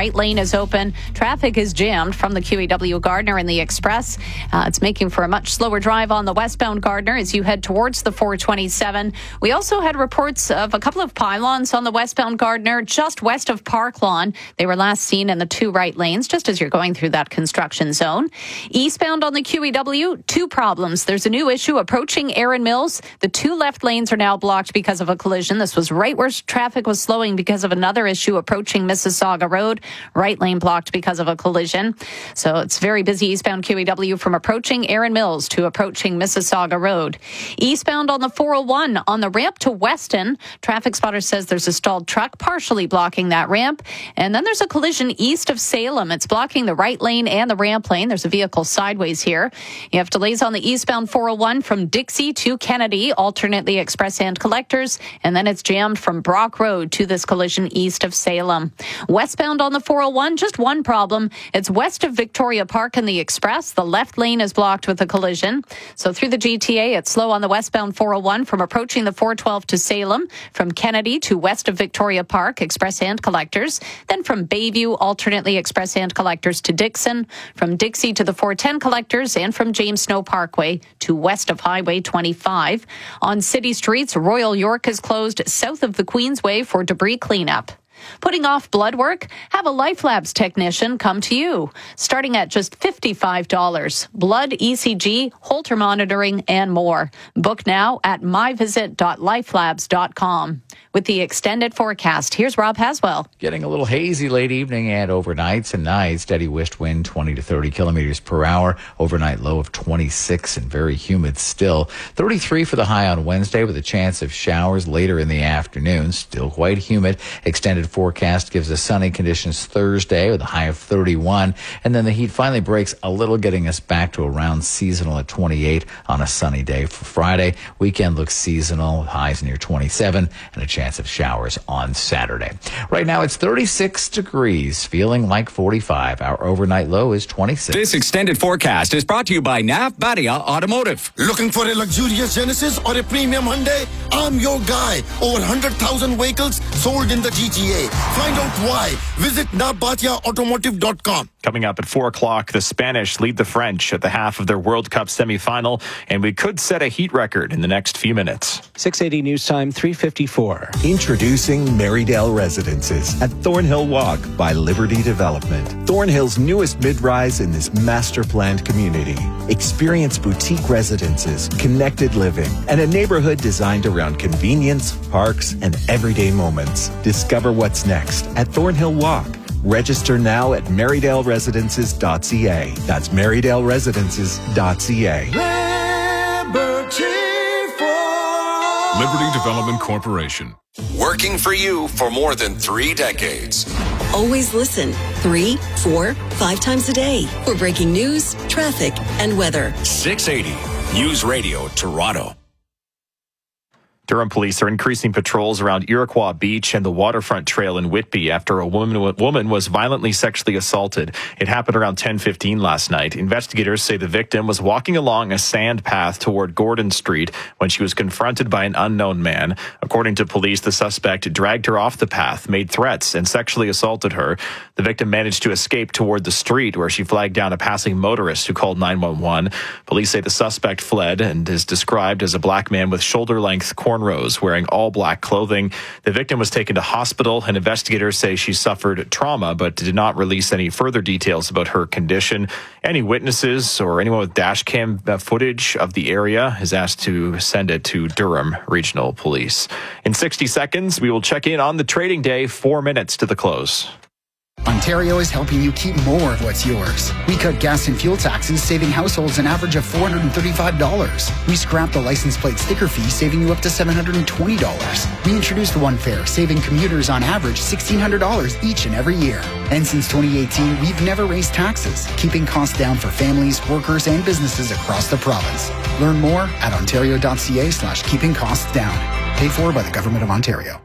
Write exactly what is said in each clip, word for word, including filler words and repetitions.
right lane is open. Traffic is jammed from the Q E W Gardner and the Express. Uh, it's making for a much slower drive on the westbound Gardner as you head towards the four twenty-seven. We also had reports of a couple of pylons on the westbound Gardner just west of Park Lawn. They were last seen in the two right lanes just as you're going through that construction zone. Eastbound on the Q E W, two problems. There's a new issue approaching Erin Mills. The two left lanes are now blocked because of a collision. This was right where traffic was slowing because of another issue approaching Mississauga Road. Right lane blocked because of a collision. So it's very busy eastbound Q E W from approaching Erin Mills to approaching Mississauga Road. Eastbound on the four oh one on the ramp to Weston, traffic spotter says there's a stalled truck partially blocking that ramp. And then there's a collision east of Salem. It's blocking the right lane and the ramp lane. There's a vehicle sideways here. You have delays on the eastbound four oh one from Dixie to Kennedy, alternately express and collectors. And then it's jammed from Brock Road to this collision east of Salem. Westbound on the four oh one, just one problem. It's west of Victoria Park and the Express. The left lane is blocked with a collision. So through the G T A, it's slow on the westbound four oh one from approaching the four twelve to Salem, from Kennedy to west of Victoria Park, express and collectors. Then from Bayview, alternately express and collectors to Dixon, from Dixie to the four ten collectors, and from James Snow Parkway to west of Highway twenty-five. On city streets, Royal York is closed south of the Queensway for debris cleanup. Putting off blood work? Have a LifeLabs technician come to you. Starting at just fifty-five dollars. Blood, E C G, Holter monitoring, and more. Book now at my visit dot lifelabs dot com. With the extended forecast, here's Rob Haswell. Getting a little hazy late evening and overnights and nights. Steady west wind twenty to thirty kilometers per hour. Overnight low of twenty-six and very humid still. thirty-three for the high on Wednesday with a chance of showers later in the afternoon. Still quite humid. Extended forecast gives us sunny conditions Thursday with a high of thirty-one. And then the heat finally breaks a little, getting us back to around seasonal at twenty-eight on a sunny day for Friday. Weekend looks seasonal, highs near twenty-seven, and a chance of showers on Saturday. Right now it's thirty-six degrees, feeling like forty-five. Our overnight low is twenty-six. This extended forecast is brought to you by Nav Badia Automotive. Looking for a luxurious Genesis or a premium Hyundai? I'm your guy. Over one hundred thousand vehicles sold in the G T A. Find out why. Visit nav badia automotive dot com. Coming up at four o'clock, the Spanish lead the French at the half of their World Cup semifinal, and we could set a heat record in the next few minutes. six eighty News Time, three fifty-four. Introducing Marydale Residences at Thornhill Walk by Liberty Development. Thornhill's newest mid-rise in this master-planned community. Experience boutique residences, connected living, and a neighborhood designed around convenience, parks, and everyday moments. Discover what's next at Thornhill Walk. Register now at marydale residences dot c a. That's marydale residences dot c a. Liberty Development Corporation. Working for you for more than three decades. Always listen three, four, five times a day for breaking news, traffic, and weather. six eighty News Radio Toronto. Durham police are increasing patrols around Iroquois Beach and the Waterfront Trail in Whitby after a woman, woman was violently sexually assaulted. It happened around ten fifteen last night. Investigators say the victim was walking along a sand path toward Gordon Street when she was confronted by an unknown man. According to police, the suspect dragged her off the path, made threats, and sexually assaulted her. The victim managed to escape toward the street where she flagged down a passing motorist who called nine one one. Police say the suspect fled and is described as a black man with shoulder-length cornrows, wearing all black clothing. The victim was taken to hospital, and investigators say she suffered trauma but did not release any further details about her condition. Any witnesses or anyone with dash cam footage of the area is asked to send it to Durham Regional Police. In sixty seconds, we will check in on the trading day, four minutes to the close. Ontario is helping you keep more of what's yours. We cut gas and fuel taxes, saving households an average of four hundred thirty-five dollars. We scrapped the license plate sticker fee, saving you up to seven hundred twenty dollars. We introduced One Fare, saving commuters on average one thousand six hundred dollars each and every year. And since twenty eighteen, we've never raised taxes, keeping costs down for families, workers, and businesses across the province. Learn more at ontario dot c a slash keeping costs down. Paid for by the Government of Ontario.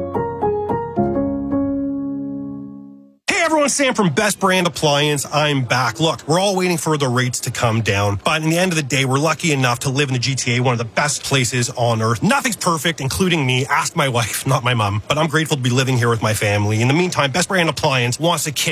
Everyone, Sam from Best Brand Appliance. I'm back. Look, we're all waiting for the rates to come down, but in the end of the day, we're lucky enough to live in the G T A, one of the best places on earth. Nothing's perfect, including me. Ask my wife, not my mom, but I'm grateful to be living here with my family. In the meantime, Best Brand Appliance wants to kick